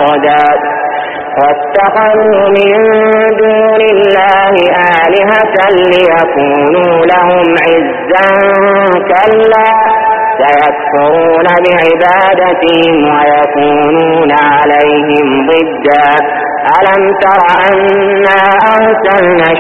فردا واتخذوا من دون الله آلهة ليكونوا لهم عزا كلا سيكفرون بعبادتهم ويكونون عليهم ضدا ألم تر أنا أرسلنا